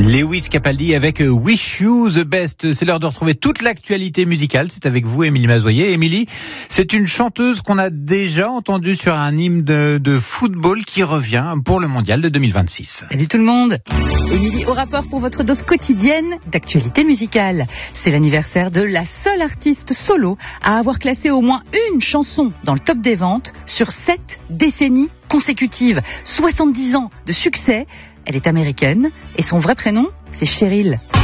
Lewis Capaldi avec Wish You the Best. C'est l'heure de retrouver toute l'actualité musicale. C'est avec vous, Émilie Mazoyer. Émilie, c'est une chanteuse qu'on a déjà entendue sur un hymne de football qui revient pour le mondial de 2026. Salut tout le monde. Émilie au rapport pour votre dose quotidienne d'actualité musicale. C'est l'anniversaire de la seule artiste solo à avoir classé au moins une chanson dans le top des ventes sur 7 décennies consécutives. 70 ans de succès. Elle est américaine et son vrai prénom, c'est Cheryl.